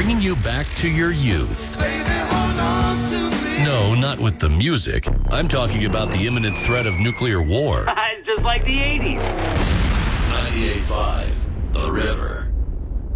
bringing you back to your youth. No, not with the music. I'm talking about the imminent threat of nuclear war. Just like the 80s. 98.5, The River.